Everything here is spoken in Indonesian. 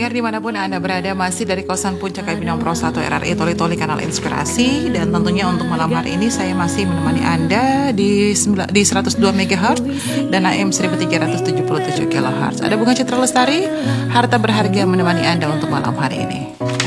pendengar dimanapun Anda berada, masih dari Kosan Puncak Ibinong Pro 1 RRI Toli-Toli Kanal Inspirasi. Dan tentunya untuk malam hari ini saya masih menemani Anda di 102 MHz dan AM 1377 kHz. Ada Bunga Citra Lestari, harta berharga menemani Anda untuk malam hari ini.